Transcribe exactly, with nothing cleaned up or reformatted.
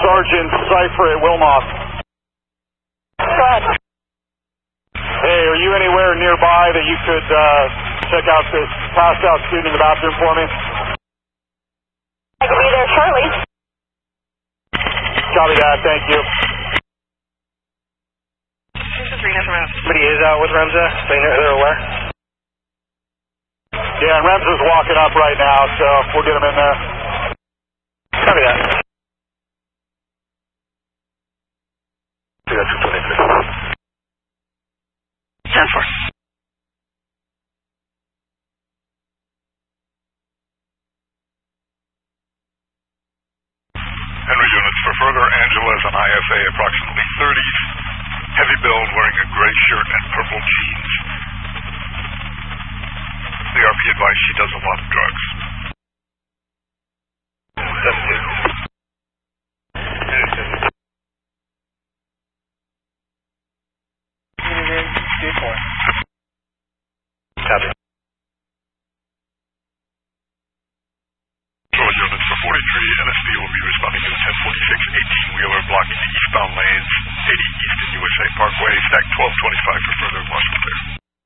Sergeant Cypher at Wilmot. Go ahead. Hey, are you anywhere nearby that you could uh, check out this passed out student in the bathroom for me? I can be there shortly. Copy that, thank you. This is Rena from Somebody is out with Remza, so they're aware? Yeah, and Remza's walking up right now, so we'll get him in there. Copy that. ten four. Henry units for further, Angela is an I S A, approximately thirties, heavy build, wearing a gray shirt and purple jeans. The R P advised she does a lot of drugs. That's it. Copy. Control units for forty-three, N S D will be responding to the ten forty-six eighteen wheeler blocking the eastbound lanes, eighty East and U S A Parkway, stack twelve twenty-five for further marshal clear.